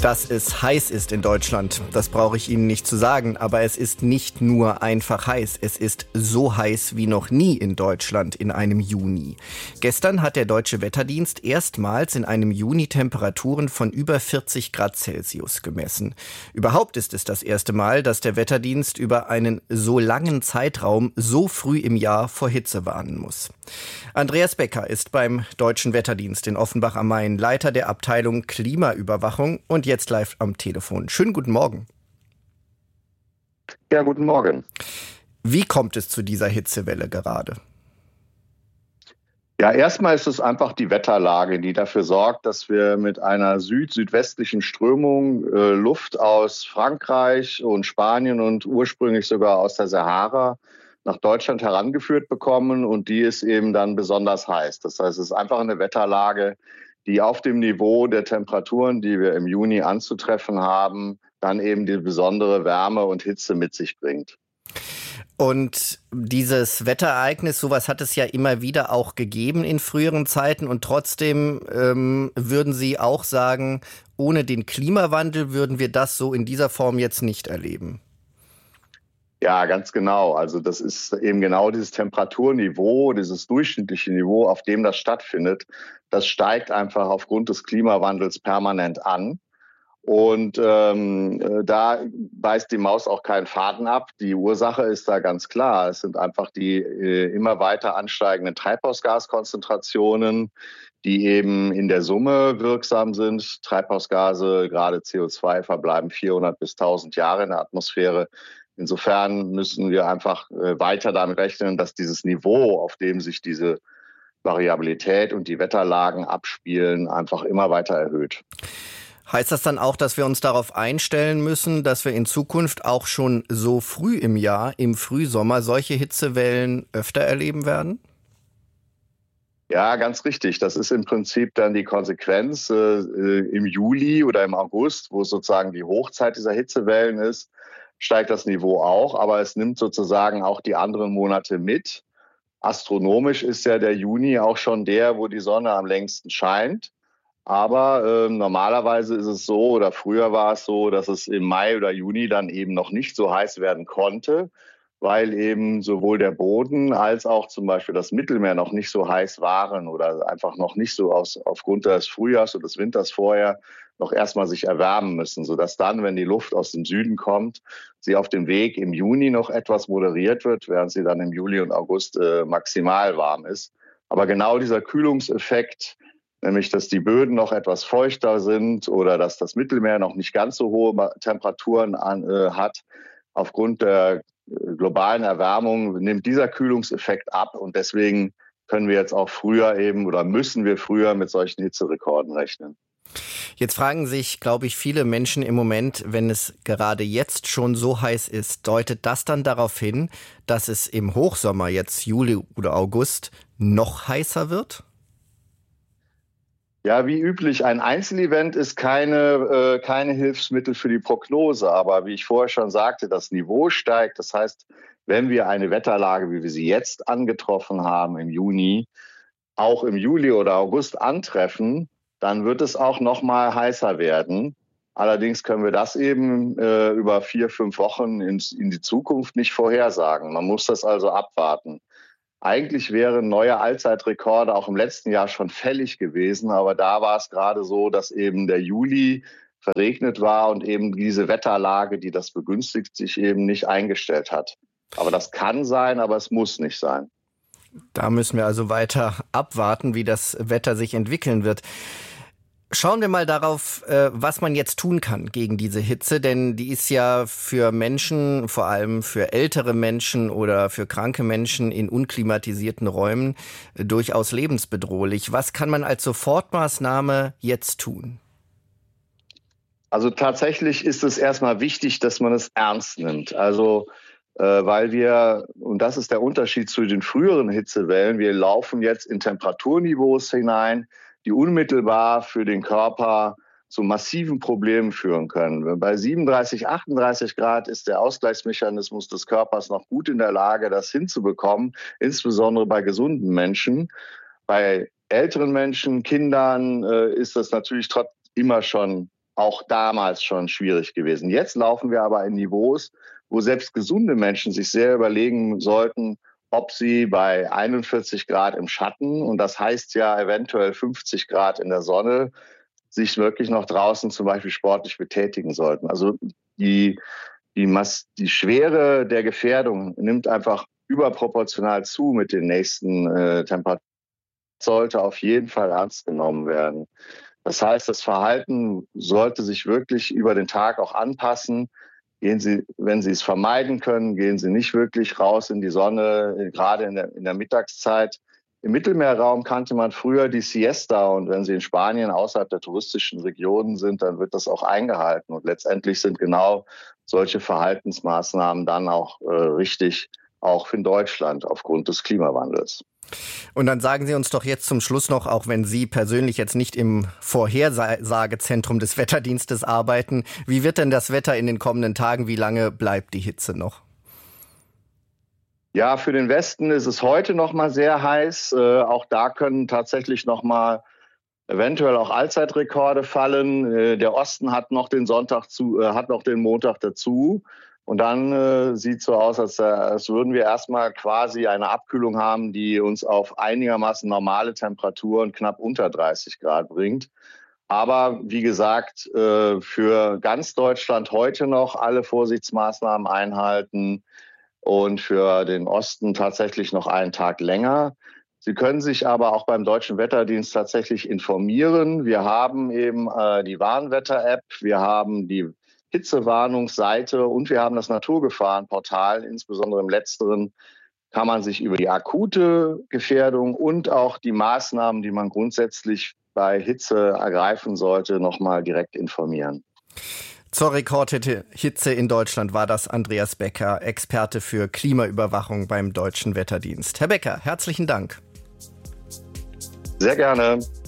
Dass es heiß ist in Deutschland, das brauche ich Ihnen nicht zu sagen, aber es ist nicht nur einfach heiß, es ist so heiß wie noch nie in Deutschland in einem Juni. Gestern hat der Deutsche Wetterdienst erstmals in einem Juni Temperaturen von über 40 Grad Celsius gemessen. Überhaupt ist es das erste Mal, dass der Wetterdienst über einen so langen Zeitraum so früh im Jahr vor Hitze warnen muss. Andreas Becker ist beim Deutschen Wetterdienst in Offenbach am Main Leiter der Abteilung Klimaüberwachung und jetzt live am Telefon. Schönen guten Morgen. Ja, guten Morgen. Wie kommt es zu dieser Hitzewelle gerade? Ja, erstmal ist es einfach die Wetterlage, die dafür sorgt, dass wir mit einer südwestlichen Strömung Luft aus Frankreich und Spanien und ursprünglich sogar aus der Sahara nach Deutschland herangeführt bekommen, und die ist eben dann besonders heiß. Das heißt, es ist einfach eine Wetterlage, die auf dem Niveau der Temperaturen, die wir im Juni anzutreffen haben, dann eben die besondere Wärme und Hitze mit sich bringt. Und dieses Wetterereignis, sowas hat es ja immer wieder auch gegeben in früheren Zeiten, und trotzdem würden Sie auch sagen, ohne den Klimawandel würden wir das so in dieser Form jetzt nicht erleben. Ja, ganz genau. Also das ist eben genau dieses Temperaturniveau, dieses durchschnittliche Niveau, auf dem das stattfindet. Das steigt einfach aufgrund des Klimawandels permanent an. Und da beißt die Maus auch keinen Faden ab. Die Ursache ist da ganz klar. Es sind einfach die immer weiter ansteigenden Treibhausgaskonzentrationen, die eben in der Summe wirksam sind. Treibhausgase, gerade CO2, verbleiben 400 bis 1000 Jahre in der Atmosphäre. Insofern müssen wir einfach weiter damit rechnen, dass dieses Niveau, auf dem sich diese Variabilität und die Wetterlagen abspielen, einfach immer weiter erhöht. Heißt das dann auch, dass wir uns darauf einstellen müssen, dass wir in Zukunft auch schon so früh im Jahr, im Frühsommer, solche Hitzewellen öfter erleben werden? Ja, ganz richtig. Das ist im Prinzip dann die Konsequenz. Im Juli oder im August, wo sozusagen die Hochzeit dieser Hitzewellen ist, steigt das Niveau auch, aber es nimmt sozusagen auch die anderen Monate mit. Astronomisch ist ja der Juni auch schon der, wo die Sonne am längsten scheint. Aber normalerweise ist es so, oder früher war es so, dass es im Mai oder Juni dann eben noch nicht so heiß werden konnte, weil eben sowohl der Boden als auch zum Beispiel das Mittelmeer noch nicht so heiß waren oder einfach noch nicht so aufgrund des Frühjahrs oder des Winters vorher noch erstmal sich erwärmen müssen, sodass dann, wenn die Luft aus dem Süden kommt, sie auf dem Weg im Juni noch etwas moderiert wird, während sie dann im Juli und August maximal warm ist. Aber genau dieser Kühlungseffekt, nämlich dass die Böden noch etwas feuchter sind oder dass das Mittelmeer noch nicht ganz so hohe Temperaturen hat, aufgrund der globalen Erwärmung nimmt dieser Kühlungseffekt ab, und deswegen können wir jetzt auch früher eben oder müssen wir früher mit solchen Hitzerekorden rechnen. Jetzt fragen sich, glaube ich, viele Menschen im Moment, wenn es gerade jetzt schon so heiß ist, deutet das dann darauf hin, dass es im Hochsommer, jetzt Juli oder August, noch heißer wird? Ja, wie üblich, ein Einzelevent ist keine Hilfsmittel für die Prognose. Aber wie ich vorher schon sagte, das Niveau steigt. Das heißt, wenn wir eine Wetterlage, wie wir sie jetzt angetroffen haben im Juni, auch im Juli oder August antreffen, dann wird es auch noch mal heißer werden. Allerdings können wir das eben über 4-5 Wochen in die Zukunft nicht vorhersagen. Man muss das also abwarten. Eigentlich wären neue Allzeitrekorde auch im letzten Jahr schon fällig gewesen, aber da war es gerade so, dass eben der Juli verregnet war und eben diese Wetterlage, die das begünstigt, sich eben nicht eingestellt hat. Aber das kann sein, aber es muss nicht sein. Da müssen wir also weiter abwarten, wie das Wetter sich entwickeln wird. Schauen wir mal darauf, was man jetzt tun kann gegen diese Hitze, denn die ist ja für Menschen, vor allem für ältere Menschen oder für kranke Menschen in unklimatisierten Räumen, durchaus lebensbedrohlich. Was kann man als Sofortmaßnahme jetzt tun? Also tatsächlich ist es erstmal wichtig, dass man es ernst nimmt. Also weil wir, und das ist der Unterschied zu den früheren Hitzewellen, wir laufen jetzt in Temperaturniveaus hinein, die unmittelbar für den Körper zu massiven Problemen führen können. Bei 37, 38 Grad ist der Ausgleichsmechanismus des Körpers noch gut in der Lage, das hinzubekommen, insbesondere bei gesunden Menschen. Bei älteren Menschen, Kindern ist das natürlich immer schon auch damals schon schwierig gewesen. Jetzt laufen wir aber in Niveaus, wo selbst gesunde Menschen sich sehr überlegen sollten, ob sie bei 41 Grad im Schatten, und das heißt ja eventuell 50 Grad in der Sonne, sich wirklich noch draußen zum Beispiel sportlich betätigen sollten. Also die Schwere der Gefährdung nimmt einfach überproportional zu mit den nächsten Temperaturen. Sollte auf jeden Fall ernst genommen werden. Das heißt, das Verhalten sollte sich wirklich über den Tag auch anpassen. Gehen Sie, wenn Sie es vermeiden können, gehen Sie nicht wirklich raus in die Sonne, gerade in der Mittagszeit. Im Mittelmeerraum kannte man früher die Siesta, und wenn Sie in Spanien außerhalb der touristischen Regionen sind, dann wird das auch eingehalten. Und letztendlich sind genau solche Verhaltensmaßnahmen dann auch richtig, auch in Deutschland aufgrund des Klimawandels. Und dann sagen Sie uns doch jetzt zum Schluss noch, auch wenn Sie persönlich jetzt nicht im Vorhersagezentrum des Wetterdienstes arbeiten, wie wird denn das Wetter in den kommenden Tagen? Wie lange bleibt die Hitze noch? Ja, für den Westen ist es heute noch mal sehr heiß. Auch da können tatsächlich noch mal eventuell auch Allzeitrekorde fallen. Der Osten hat noch den Montag dazu. Und dann sieht es so aus, als würden wir erstmal quasi eine Abkühlung haben, die uns auf einigermaßen normale Temperaturen knapp unter 30 Grad bringt. Aber wie gesagt, für ganz Deutschland heute noch alle Vorsichtsmaßnahmen einhalten und für den Osten tatsächlich noch einen Tag länger. Sie können sich aber auch beim Deutschen Wetterdienst tatsächlich informieren. Wir haben eben die Warnwetter-App, wir haben die Hitzewarnungsseite und wir haben das Naturgefahrenportal. Insbesondere im Letzteren kann man sich über die akute Gefährdung und auch die Maßnahmen, die man grundsätzlich bei Hitze ergreifen sollte, nochmal direkt informieren. Zur Rekordhitze in Deutschland war das Andreas Becker, Experte für Klimaüberwachung beim Deutschen Wetterdienst. Herr Becker, herzlichen Dank. Sehr gerne.